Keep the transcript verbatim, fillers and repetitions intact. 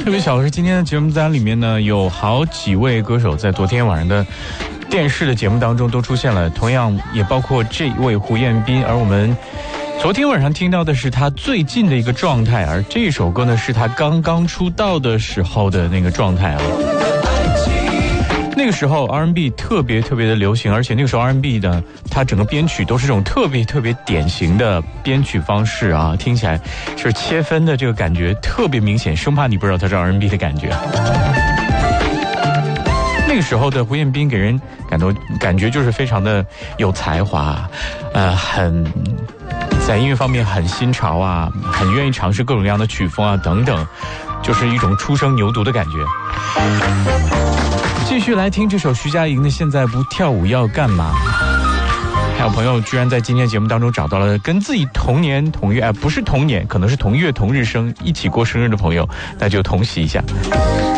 特别巧的是，今天的节目单里面呢，有好几位歌手在昨天晚上的电视的节目当中都出现了，同样也包括这位胡彦斌。而我们昨天晚上听到的是他最近的一个状态，而这首歌呢是他刚刚出道的时候的那个状态啊。那个时候 R and B 特别特别的流行，而且那个时候 R and B 呢，它整个编曲都是这种特别特别典型的编曲方式啊，听起来就是切分的这个感觉特别明显，生怕你不知道它是 R and B 的感觉。那个时候的胡彦斌给人感到感觉就是非常的有才华，呃，很在音乐方面很新潮啊，很愿意尝试各种各样的曲风啊等等，就是一种初生牛犊的感觉。继续来听这首徐佳莹的《现在不跳舞要干嘛》。还有朋友居然在今天节目当中找到了跟自己同年同月，哎，不是同年，可能是同月同日生，一起过生日的朋友，那就同喜一下。